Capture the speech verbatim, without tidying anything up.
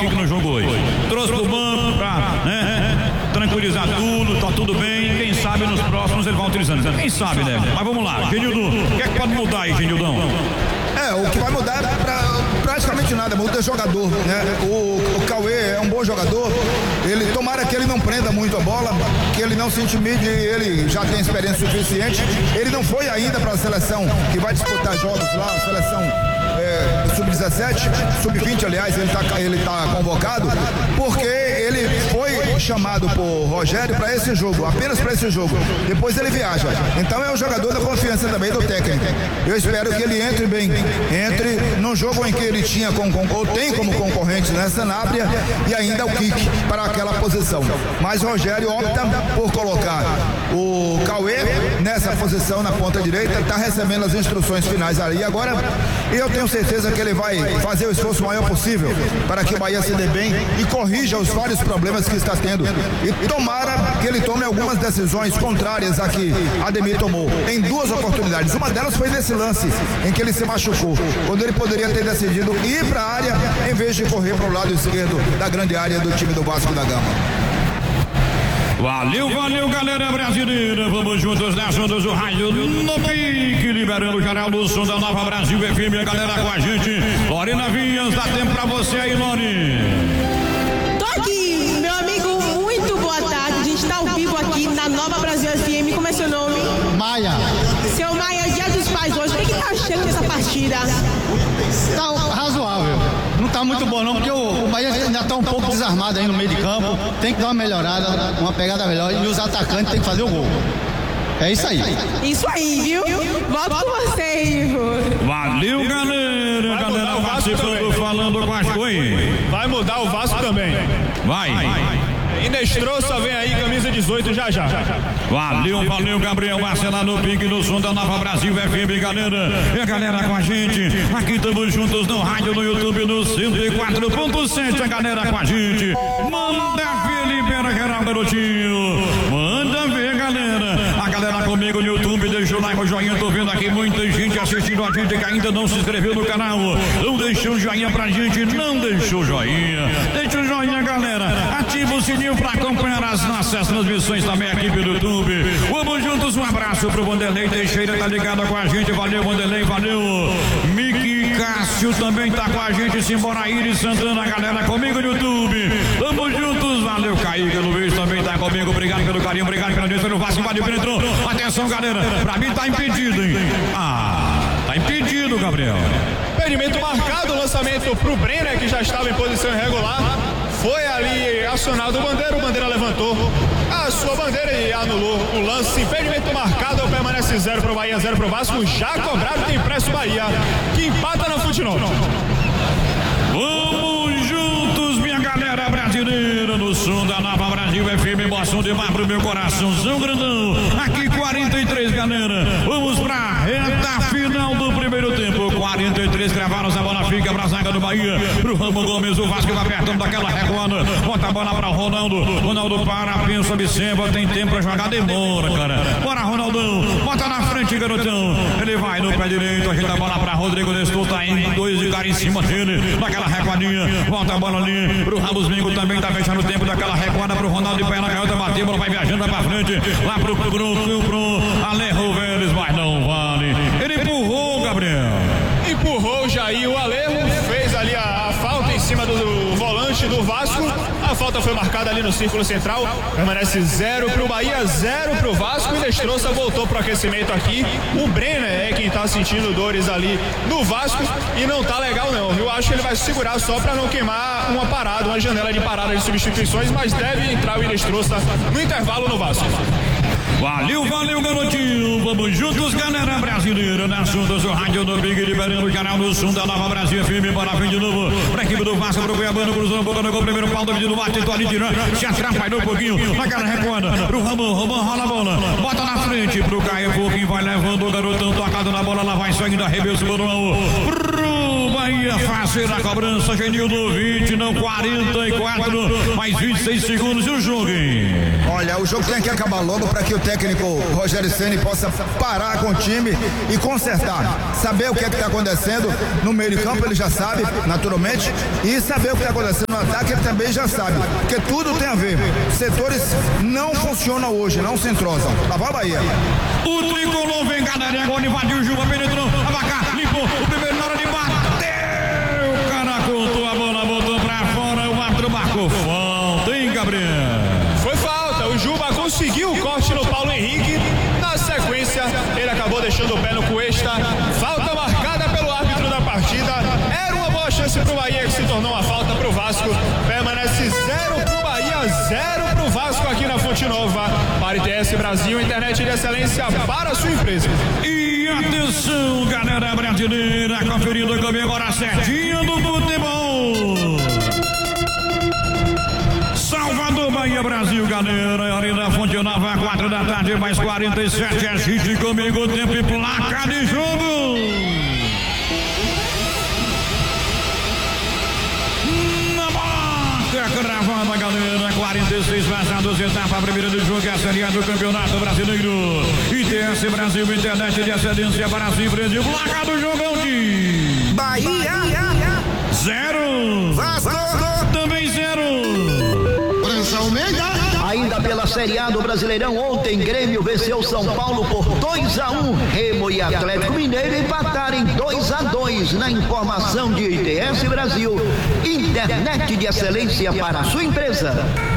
que no jogo hoje. Trouxe pro banco pra, né, tranquilizar tudo, tá tudo bem. Quem sabe nos próximos ele vai utilizando. Quem sabe, né? Mas vamos lá, Genildo, o que é que pode mudar aí, Genildão? É, o que vai mudar é pra, praticamente nada, muda jogador, né? O, o Cauê é um bom jogador, ele, tomara que ele não prenda muito a bola, que ele não se intimide, ele já tem experiência suficiente, ele não foi ainda para a seleção que vai disputar jogos lá, a seleção é, sub dezessete, sub vinte, aliás, ele está ele tá convocado, porque ele foi chamado por Rogério para esse jogo, apenas para esse jogo, depois ele viaja, então é um jogador da confiança também do técnico. Eu espero que ele entre bem, entre num jogo em que ele tinha com, com, ou tem como concorrente, né, Sanabria e ainda o Kik para aquela posição, mas Rogério opta por colocar o Cauê nessa posição na ponta direita, está recebendo as instruções finais ali agora, e eu tenho certeza que ele vai fazer o esforço maior possível para que o Bahia se dê bem e corrija os vários problemas que está tendo, e tomara que ele tome algumas decisões contrárias a que Ademir tomou em duas oportunidades. Uma delas foi nesse lance em que ele se machucou, quando ele poderia ter decidido ir para a área em vez de correr para o lado esquerdo da grande área do time do Vasco da Gama. Valeu, valeu, galera brasileira. Vamos juntos nas ondas do rádio no pique, liberando o canal do som da Nova Brasil F M. A galera com a gente. Lorena Vinhas, dá tempo pra você aí, Lori. Tô aqui, meu amigo, muito boa tarde. A gente tá ao vivo aqui na Nova Brasil F M. Como é seu nome? Maia. Seu Maia, dia dos pais hoje. O que, que tá achando dessa partida? Tá razoável. Não tá muito bom não, porque o, o Bahia ainda tá um pouco desarmado aí no meio de campo. Tem que dar uma melhorada, uma pegada melhor. E os atacantes tem que fazer o gol. É isso aí. Isso aí, viu? Volto com você, Ivo. Valeu, galera. Vai galera participando, falando com as coisas. Vai mudar o Vasco também. Vai. vai. Inestrosa vem aí, camisa dezoito, já já. Valeu, valeu, Gabriel Marcela no pique do som da Nova Brasil F M, galera. E a galera com a gente. Aqui estamos juntos no rádio, no YouTube, no cento e quatro ponto sete. A galera com a gente. Manda ver, libera geral, garotinho. Manda ver, galera. A galera comigo no YouTube, deixa o like, o joinha. Tô vendo aqui muita gente assistindo a gente que ainda não se inscreveu no canal. Não deixou o joinha pra gente, não deixou o joinha. Deixa o joinha, galera. Ativa o sininho para acompanhar as nossas transmissões também aqui pelo YouTube. Vamos juntos, um abraço pro Vanderlei Teixeira, tá ligado com a gente, valeu Vanderlei, valeu Miki Cássio também tá com a gente, simbora Iris Santana, a galera comigo no YouTube. Vamos juntos, valeu Kaique Luiz também tá comigo, obrigado pelo carinho, obrigado pela audiência pelo Vasco, invadiu, penetrou. Atenção, galera, pra mim tá impedido, hein? Ah, tá impedido, Gabriel. Impedimento marcado, lançamento pro Brenner, que já estava em posição irregular. Foi ali acionado o Bandeira, o Bandeira levantou a sua bandeira e anulou o lance. Impedimento marcado, permanece zero pro Bahia, zero pro Vasco. Já cobrado, tem impresso Bahia, que empata na Fonte Nova. Vamos juntos, minha galera brasileira, no som da Nova Brasil F M, emoção demais pro meu coraçãozão grandão. Aqui quarenta e três, galera. Vamos pra reta final do primeiro tempo. quarenta e três, gravaram a bola, fica pra zaga do Bahia. Pro Ramon Gomes, o Vasco vai apertando daquela recuada. Bota a bola pra Ronaldo. Ronaldo para, pensa, observa, tem tempo pra jogar, demora, cara. Bora, Ronaldão. Bota na frente, garotão. Ele vai no pé direito, ajeita a bola pra Rodrigo Nestor, tá em dois de cara em cima dele. Naquela recuadinha, volta a bola ali. Pro Ramos Mingo também tá fechando o tempo daquela recuada pro Ronaldo de pé na canhota, bateu, a bola vai viajando pra frente. Lá pro pro pro, pro Alejo Vélez, mas não vale. Ele empurrou, Gabriel. Empurrou o Jair, o Alejo fez ali a, a falta em cima do, do volante do Vasco. A falta foi marcada ali no círculo central. Permanece zero pro Bahia, zero pro Vasco. E Destroça voltou pro aquecimento aqui. O Brenner é quem tá sentindo dores ali no Vasco e não tá legal não, viu? Acho que ele vai segurar só pra não queimar uma parada, uma janela de parada de substituições, mas deve entrar o Destroça no intervalo no Vasco. Valeu, valeu, garotinho. Vamos juntos, galera brasileira. Nas ondas do rádio do Big, liberando o canal do som da Nova Brasil F M. Bora vir de novo pra equipe do Vasco, pro Cuiabano, cruzando, botando o primeiro pau do vídeo do bate, tô ali tirando, se atrapalhou um pouquinho. Naquela recuada, pro Ramon, Ramon rola a bola, bota na frente, pro Caio, pouquinho vai levando o garotão, tocado na bola, lá vai saindo, arremesso, Manuel. Pro Bahia, fácil na cobrança, Genildo, vinte, não, quarenta e quatro, mais vinte e seis segundos e o jogo, hein? Olha, o jogo tem que acabar logo para que o técnico Rogério Ceni possa parar com o time e consertar, saber o que é que está acontecendo no meio de campo, ele já sabe, naturalmente, e saber o que está acontecendo no ataque, ele também já sabe, porque tudo tem a ver. Setores não funcionam hoje, não se entrosam. Lá vai a Bahia. O tricolor vem, galera, agora invadiu o Juba, penetrou, Abacá, limpou, o primeiro na hora de bater. O cara cortou a bola, botou pra fora, o árbitro marcou falta, hein, Gabriel? Foi falta, o Juba conseguiu o corte no Paulo Henrique. Na sequência, ele acabou deixando o pé no Cuesta. Falta marcada pelo árbitro da partida. Era uma boa chance pro Bahia, que se tornou uma falta pro Vasco. Permanece zero pro Bahia, zero pro Vasco aqui na Fonte Nova. Para I T S Brasil, internet de excelência para a sua empresa. E atenção, galera brasileira, conferindo comigo agora a setinha do futebol. Salvador, Bahia, Brasil, galera, ali na Fonte Nova, quatro da tarde, mais quarenta e sete, agite comigo, tempo e placa de jogo. Na marca gravada, galera, quarenta e seis passados, etapa primeira do jogo, a Série A do Campeonato Brasileiro. I T S Brasil, internet de excelência para a sua empresa, placa do jogão de Bahia, zero, Vasco, também zero. Ainda pela Série A do Brasileirão, ontem Grêmio venceu São Paulo por dois a um. Remo e Atlético Mineiro empataram em dois a dois. Na informação de I T S Brasil, internet de excelência para a sua empresa.